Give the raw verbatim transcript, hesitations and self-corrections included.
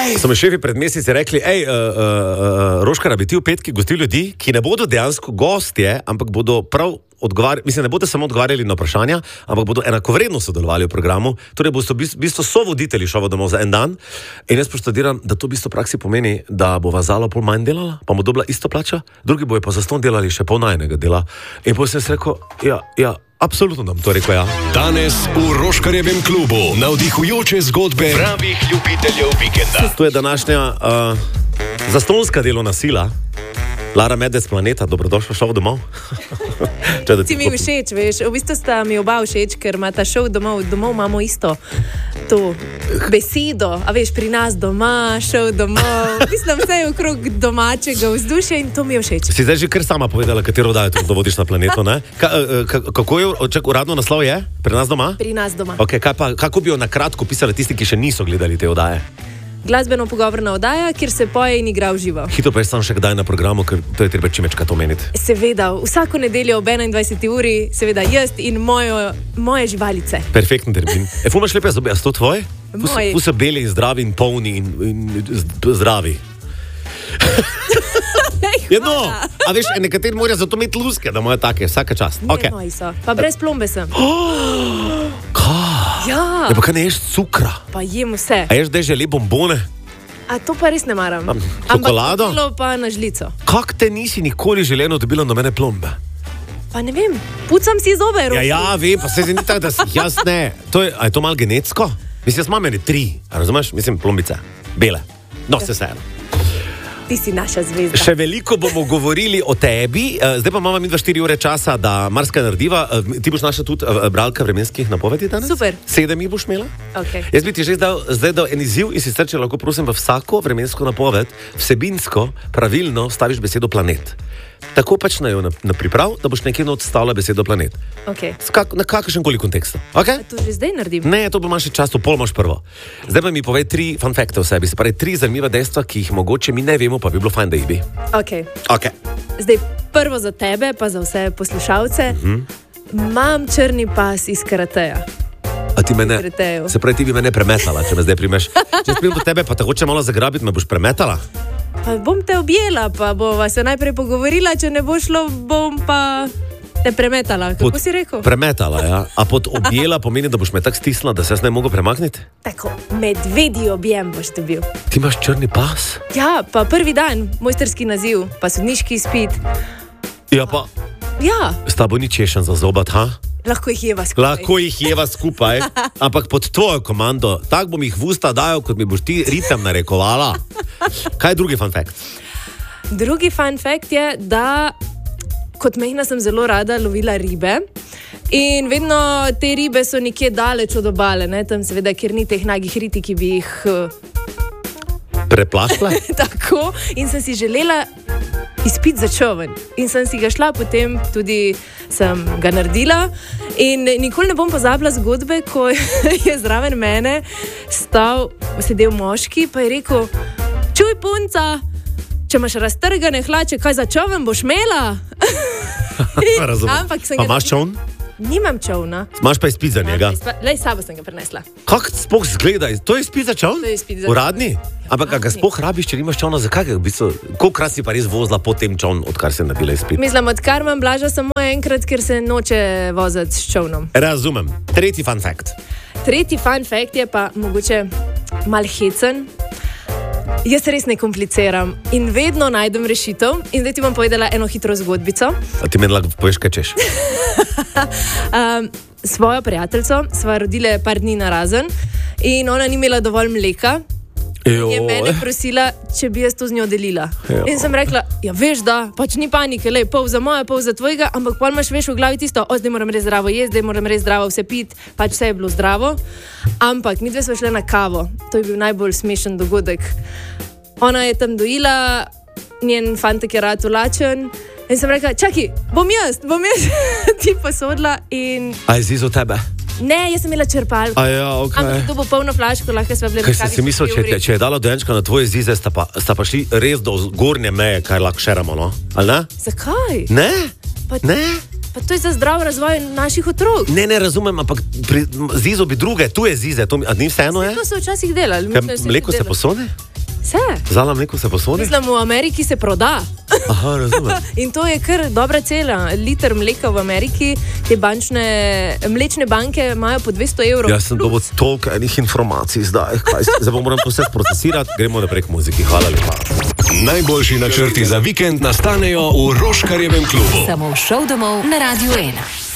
So mi šefi pred meseci rekli, hej, uh, uh, Roškar, bi ti v petki gostil ljudi, ki ne bodo dejansko gostje, ampak bodo prav odgovarjali, mislim, ne bodo samo odgovarjali na vprašanja, ampak bodo enakovredno sodelovali v programu, torej bodo v bistvu sovoditelji šova domov za en dan. In jaz poštadiram, da to v bistvu v praksi pomeni, da bo Zala pol manj delala, pa bo dobila isto plačo, drugi bojo pa zastonj delali še pol najnega dela. In potem sem rekel, ja, ja, absolutno nam to rekel, ja. Danes v Roškarjevem klubu navdihujoče zgodbe pravih ljubiteljev vikenda. To je današnja uh, zastonjska delovna sila. Lara Medved z Planeta, dobrodošla šov domov. Si mi všeč, veš, v bistvu sta mi oba všeč, ker ima ta šov domov, domov imamo isto to besedo, a veš, pri nas doma, šov domov, mislim, vse je okrog domačega vzdušja in to mi je všeč. Si zdaj že kar sama povedala, katero oddajo to vodiš na Planetu, ne? Ka, ka, kako je, čak, uradno naslov je? Pri nas doma? Pri nas doma. Ok, kaj pa, kako bi jo na kratko pisali tisti, ki še niso gledali te oddaje? Glasbeno-pogovorna oddaja, kjer se poje in igra v živo. Hitro pa je sam še kdaj na programu, ker to je treba čimečkrat omeniti. Seveda, vsako nedeljo ob enaindvajseti uri, seveda jaz in mojo, moje živalice. Perfektni termin. E, fu imaš lepe zobe, a so to tvoje? Moji. Fu so beli in zdravi in polni in, in zdravi. Ja, no, a veš, nekateri morajo zato imeti luske, da morajo take, vsaka čast. Ne, okay. Moji so, pa brez plombe sem. Oh, kaj? Ja. Ja, pa kaj ne ješ cukra? Pa jem vse. A ješ deželi bombone? A to pa res ne maram. A, čokolado? Ampak pa na žlico. Kak te nisi nikoli želeno dobila do mene plombe? Pa ne vem, pucam si zobe. Ja, ja, vem, pa se zdi tako, da si jaz ne. To je, a je to malo genetsko? Mislim, jaz imam ene tri, razumeš? Mislim, plombice, bele. No, se vseeno. Ti si naša zvezda. Še veliko bomo govorili o tebi, zdaj pa imamo mi dva štiri ure časa, da marsikaj narediva. Ti boš naša tudi bralka vremenskih napovedi danes? Super. Sedem jih boš imela? Okay. Jaz bi ti že zdaj, zdaj dal en izziv in sicer, če lahko prosim v vsako vremensko napoved vsebinsko, pravilno staviš besedo planet. Tako pač na jo na, na priprav, da boš nekje odstavila besedo planet. Okay. Kak, na kakršen koli kontekstu. Okay? To že zdaj naredim? Ne, to bo manjši čas, to pol imaš prvo. Zdaj pa mi povej tri fun facte o sebi, se pravi tri zanimiva dejstva, ki jih mogoče mi ne vemo, pa bi bilo fajn, da jih bi. Okay. Okay. Zdaj prvo za tebe, pa za vse poslušalce. Imam uh-huh. črni pas iz karateja. A ti mene, se pravi, ti bi mene premetala, če me zdaj primeš. Če sprim do tebe, pa te hoče malo zagrabiti, me boš premetala? Pa bom te objela, pa bova se najprej pogovorila, če ne bo šlo, bom pa te premetala. Kako pod, si rekel? Premetala, ja. A pod objela pomeni, da boš me tako stisnila, da se jaz ne mogo premakniti? Tako, medvedji objem boš dobil. Ti imaš črni pas? Ja, pa prvi dan, mojsterski naziv, pa sodniški izpit. Ja, pa... Ja. S tabo ni češen za zobat, ha? Lahko jih jeva skupaj. Lahko jih jeva skupaj, ampak pod tvojo komando. Tak bom jih v usta dajal, kot mi boš ti ritem narekovala. Kaj je drugi fun fact? Drugi fun fact je, da kot mehna sem zelo rada lovila ribe. In vedno te ribe so nekje daleč od obale, ne? Tam seveda, ker ni teh nagih riti, ki bi jih... Preplašla? Tako, in sem si želela izpit za čovn. In sem si ga šla, potem tudi sem ga naredila. In nikoli ne bom pozabila zgodbe, ko je zraven mene stal, sedel moški, pa je rekel, čuj punca, če imaš raztrgane hlače, kaj za čovn boš imela? Razumem. Pa imaš čovn? Nimam čovna. Imaš pa izpit za njega? Lej, sabo sem ga prinesla. Kako sploh zgleda? To je izpit za čovn? To je izpit za čovn. Uradni? Ampak ga sploh rabiš, če nimaš čovna, zakaj ga v bistvu? Kolikrat si pa res vozila po tem čovn, odkar si naredila izpit? Mislim, odkar imam Blaža samo enkrat, ker se noče voziti s čovnom. Razumem. Tretji fun fact. Tretji fun fact je pa mogoče mal hecen. Jaz res ne kompliciram in vedno najdem rešitev. In zdaj ti bom povedala eno hitro zgodbico. A ti meni lahko poveš, kaj češ? um, svojo prijateljico sva rodile par dni narazen in ona ni imela dovolj mleka. Jo. Je mene prosila, če bi jaz to z njo delila. Jo. In sem rekla, ja veš da, pač ni panike, lej, pol za moje, pol za tvojega, ampak pol imaš veš v glavi tisto, o, zdaj moram res zdravo jesti, zdaj moram res zdravo vse piti, pač vse je bilo zdravo. Ampak mi dve smo šle na kavo, to je bil najbolj smešen dogodek. Ona je tam dojila, njen fantek je rad ulačen in sem rekla, čakaj, bom jaz, bom jaz ti posodila in... A je zizo tebe? Ne, jaz sem imela črpalko. A ja, okej. Okay. Ampak to bo polno flaško, lahko sva bile... Kaj si si mislil, če, če je dala dojenčka na tvoje zize, sta pa, sta pa šli res do gornje meje, kaj lahko šeramo, no? Ali ne? Zakaj? Ne? Pa, ne? Pa to je za zdrav razvoj naših otrok. Ne, ne razumem, ampak pri zizo bi druge, tu je zize, to, a ni vseeno je? To so včasih delali. Kaj, mleko se posode? Se. Zala mleko se posodi? Mislim, v Ameriki se proda. Aha, razumem. In to je kar dobra cena. Liter mleka v Ameriki, te bančne, mlečne banke imajo po dvesto evrov. Jaz sem dobil toliko enih informacij zdaj. Kaj, zdaj pa moram to vse procesirati. Gremo naprej k muziki. Hvala lepa. Najboljši načrti za vikend nastanejo v Roškarjevem klubu. Samo v šov domov na Radiu ena.